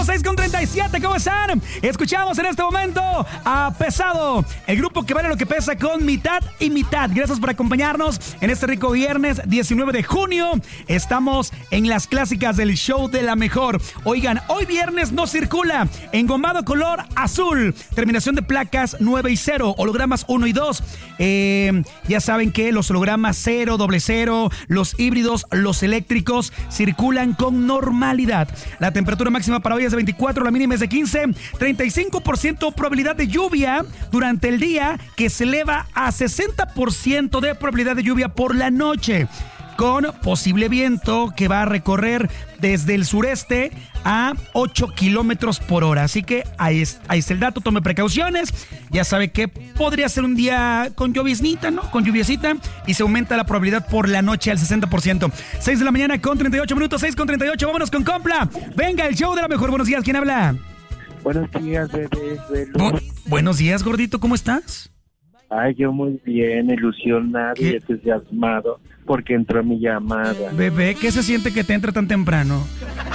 6:37, ¿cómo están? Escuchamos en este momento a Pesado, el grupo que vale lo que pesa con Mitad y Mitad. Gracias por acompañarnos en este rico viernes 19 de junio. Estamos en las clásicas del show de la mejor. Oigan, hoy viernes no circula engomado color azul, terminación de placas 9 y 0, hologramas 1 y 2. Ya saben que los hologramas 0, 00, los híbridos, los eléctricos circulan con normalidad. La temperatura máxima para hoy es de 24, la mínima es de 15, 35% probabilidad de lluvia durante el día, que se eleva a 60% de probabilidad de lluvia por la noche, con posible viento que va a recorrer desde el sureste a 8 kilómetros por hora. Así que ahí está el dato, tome precauciones. Ya sabe que podría ser un día con lloviznita, ¿no? Con lluviecita, y se aumenta la probabilidad por la noche al 60%. 6 de la mañana con 38 minutos, 6:38. Vámonos con Compla. Venga, el show de la mejor. Buenos días, ¿quién habla? Buenos días, bebé. Buenos días, gordito, ¿cómo estás? Ay, yo muy bien, ilusionado y entusiasmado porque entró mi llamada. Bebé, ¿qué se siente que te entra tan temprano?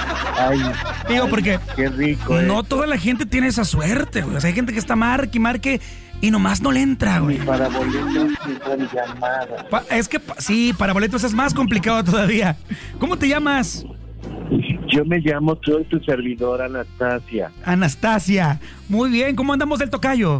Digo, porque qué rico. No toda la gente tiene esa suerte, güey. O sea, hay gente que está marque y nomás no le entra, güey. Para boletos entra mi llamada. Es que sí, para boletos es más complicado todavía. ¿Cómo te llamas? Yo me llamo, soy tu servidor, Anastasia. Anastasia. Muy bien, ¿cómo andamos del tocayo?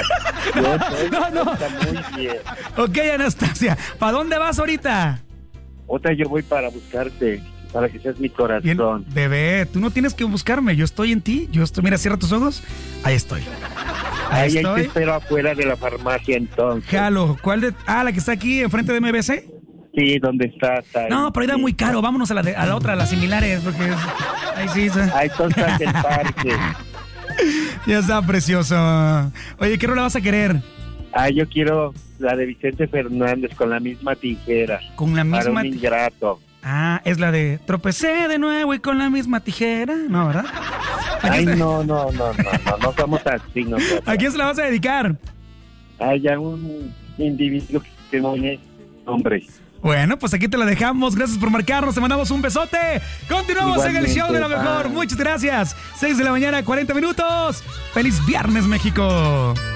No. Está muy bien. Ok, Anastasia, ¿para dónde vas ahorita? Yo voy para buscarte, para que seas mi corazón. Bien, bebé, tú no tienes que buscarme, yo estoy en ti. Mira, cierra tus ojos. Ahí estoy. Ahí te espero afuera de la farmacia entonces. Jalo, ¿cuál de...? Ah, la que está aquí enfrente de MBC. Sí, ¿dónde estás? Ahí. No, pero era muy caro, vámonos a la otra, a las similares, porque... Ahí sí. Ahí estás del parque. Ya está, precioso. Oye, ¿qué rola vas a querer? Yo quiero la de Vicente Fernández, Con la misma tijera. Con la misma para un ingrato. Es la de tropecé de nuevo y con la misma tijera. No, ¿verdad? No somos así nosotros. ¿A quién se la vas a dedicar? A un individuo que tiene nombre. Bueno, pues aquí te la dejamos. Gracias por marcarnos. Te mandamos un besote. Continuamos Igualmente, en el show de la mejor. Muchas gracias. 6 de la mañana, 40 minutos. ¡Feliz viernes, México!